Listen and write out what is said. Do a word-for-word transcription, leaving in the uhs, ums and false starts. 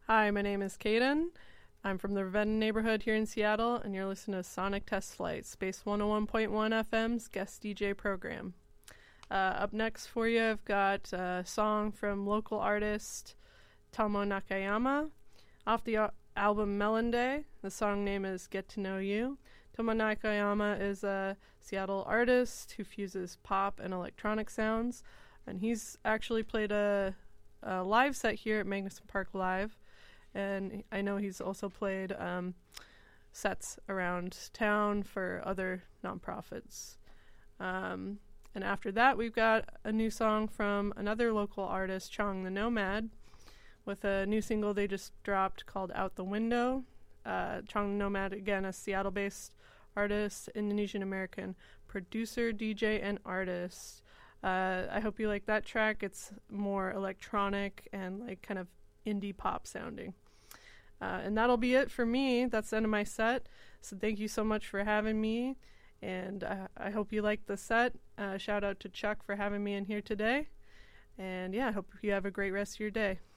Hi, my name is Kaden. I'm from the Ravenna neighborhood here in Seattle, and you're listening to Sonic Test Flight, Space one oh one point one F M's guest D J program. Uh, up next for you, I've got a song from local artist Tomo Nakayama off the uh, album Melonday. The song name is Get to Know You. Tomo Nakayama is a Seattle artist who fuses pop and electronic sounds, and he's actually played a, a live set here at Magnuson Park Live. And I know he's also played um, sets around town for other nonprofits. Um, and after that, we've got a new song from another local artist, Chong the Nomad, with a new single they just dropped called Out the Window. Uh, Chong the Nomad, again, a Seattle-based artist, Indonesian-American producer, D J, and artist. Uh, I hope you like that track. It's more electronic and like kind of indie pop sounding. Uh, and that'll be it for me. That's the end of my set. So thank you so much for having me. And uh, I hope you liked the set. Uh, shout out to Chuck for having me in here today. And yeah, I hope you have a great rest of your day.